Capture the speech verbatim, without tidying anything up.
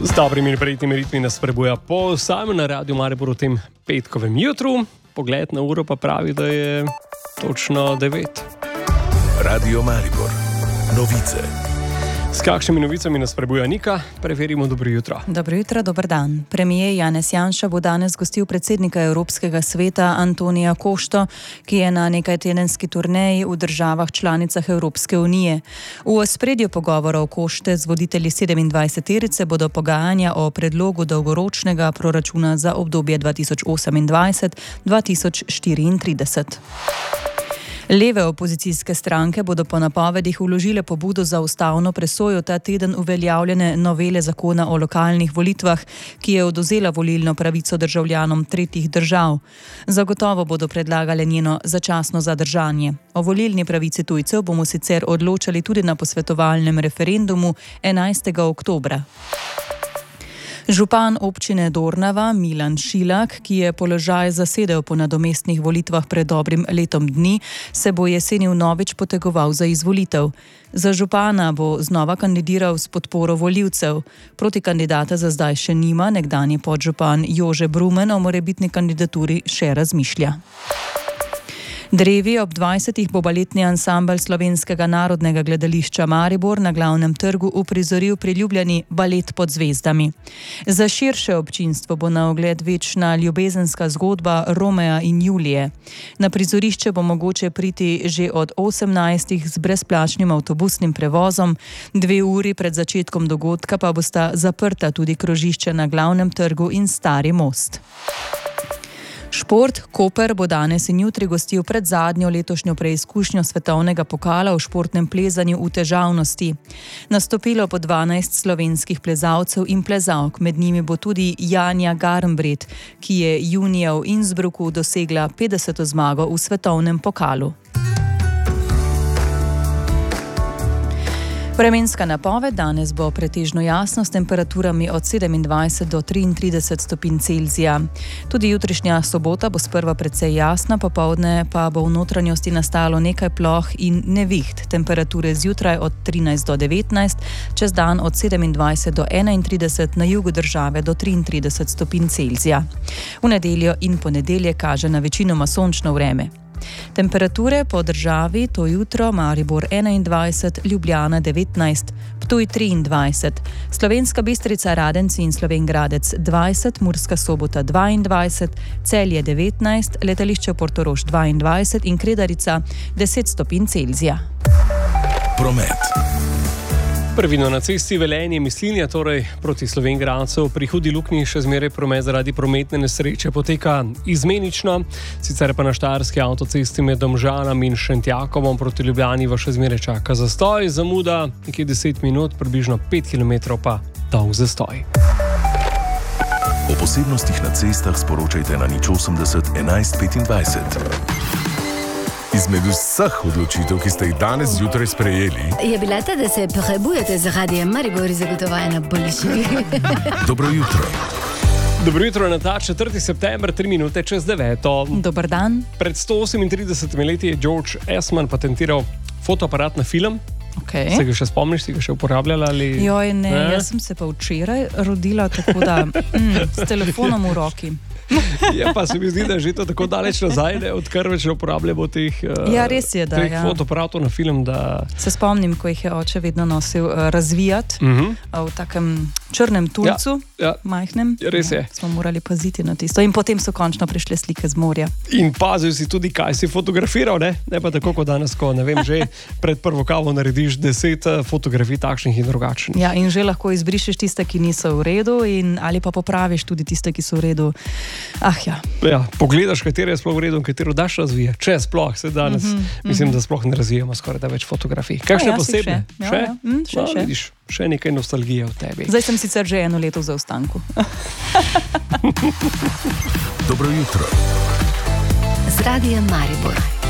Z dobrimi in prijetnimi ritmi nas prebuja Pol Simon na Radiu Maribor v tem petkovem jutru. Pogled na uro pa pravi, da je točno devet. Radio Maribor. Novice. S kakšnimi novicami nas prebuja Nika? Preverimo. Dobro jutro. Dobro jutro, dober dan. Premijer Janez Janša bo danes gostil predsednika Evropskega sveta Antonija Košto, ki je na nekajtedenski turneji v državah članicah Evropske unije. V ospredju pogovorov Košte z voditelji sedemindvajseterice bodo pogajanja o predlogu dolgoročnega proračuna za obdobje dva tisoč osemindvajset do dva tisoč štiriintrideset. Leve opozicijske stranke bodo po napovedih vložile pobudo za ustavno presojo ta teden uveljavljene novele zakona o lokalnih volitvah, ki je odvzela volilno pravico državljanom tretjih držav. Zagotovo bodo predlagale njeno začasno zadržanje. O volilni pravici tujcev bomo sicer odločali tudi na posvetovalnem referendumu enajstega oktobra. Župan občine Dornava Milan Šilak, ki je položaj zasedel po nadomestnih volitvah pred dobrim letom dni, se bo jeseni vnovič potegoval za izvolitev. Za župana bo znova kandidiral s podporo volivcev. Proti kandidata za zdaj še nima, nekdanji podžupan Jože Brumen o morebitni kandidaturi še razmišlja. Drevi ob dvajsetih bo baletni ansambel Slovenskega narodnega gledališča Maribor na Glavnem trgu uprizoril priljubljeni Balet pod zvezdami. Za širše občinstvo bo na ogled večna ljubezenska zgodba Romeja in Julije. Na prizorišče bo mogoče priti že od osemnajstih z brezplačnim avtobusnim prevozom, dve uri pred začetkom dogodka pa bosta zaprta tudi krožišče na Glavnem trgu in Stari most. Šport. Koper bo danes in jutri gostil pred zadnjo letošnjo preizkušnjo svetovnega pokala v športnem plezanju v težavnosti. Nastopilo bo dvanajst slovenskih plezalcev in plezalk, med njimi bo tudi Janja Garnbret, ki je junija v Innsbrucku dosegla petdeseto zmago v svetovnem pokalu. Vremenska napoved. Danes bo pretežno jasno s temperaturami od sedemindvajset do triintrideset stopinj Celzija. Tudi jutrišnja sobota bo sprva precej jasna, popoldne pa bo v notranjosti nastalo nekaj ploh in neviht. Temperature zjutraj od trinajst do devetnajst, čez dan od sedemindvajset do enaintrideset, na jugu države do triintrideset stopinj Celzija. V nedeljo in ponedeljek kaže na večinoma sončno vreme. Temperature po državi to jutro: Maribor enaindvajset, Ljubljana devetnajst, Ptuj triindvajset, Slovenska Bistrica, Radenci in Slovenj Gradec dvajset, Murska Sobota dvaindvajset, Celje devetnajst, letališče Portorož dvaindvajset in Kredarica deset stopinj Celzija. Promet. Prvino na cesti Velenje-Mislinja, torej proti Slovenj Gradcu, pri Hudi Luknji še zmeraj promet zaradi prometne nesreče poteka izmenično, sicer pa na štajerski avtocesti med Domžalami in Šentjakovom proti Ljubljani vas še zmeraj čaka zastoj, zamuda nekje deset minut, približno pet kilometrov pa dolg zastoj. O posebnostih na cestah sporočajte na nič osemdeset enajst petindvajset. Izmed vseh odločitev, ki ste jih danes zjutraj sprejeli, je bila ta, da se prebujete z Radiem Maribor zagotovaje na boljši. Dobro jutro. Dobro jutro na ta četrti september, tri minute čez deveto. Dober dan. Pred sto osemintridesetimi leti je George Eastman patentiral fotoaparat na film. Okay. Se ga še spomniš, si ga še uporabljala? Ali... Joj, ne, ne, jaz sem se pa včeraj rodila, tako da mm, s telefonom v roki. Ja, pa se mi zdi, da je že to tako daleč nazaj, ne, odkar več ne uporabljamo teh, uh, ja, res je, da, teh ja. fotoaparatov na film. Da... Se spomnim, ko jih je oče vedno nosil uh, razvijati uh -huh. uh, v takem črnem tulcu, ja, ja. majhnem. Ja, res je. Ja, smo morali paziti na tisto. In potem so končno prišle slike z morja. In pazil si tudi, kaj si fotografiral, ne? Ne pa tako kot danes, ko ne vem, že pred prvo kavo narediš deset fotografij takšnih in drugačnih. Ja, in že lahko izbrišeš tiste, ki niso v redu, in ali pa popraviš tudi tiste, ki so v redu. Ah, ja. Ja, pogledaš, katero je sploh v redu in katero daš razvije. Če sploh, se danes, mm -hmm, mislim, mm -hmm. da sploh ne razvijemo skoraj da več fotografij. Kakšne ja, posebne? Še? Ja, še? Ja. Mm, še, no, še. Vidiš, še nekaj nostalgije v tebi. Zdaj sem sicer že eno leto v zaostanku. Dobro jutro. Z Radiem Maribor.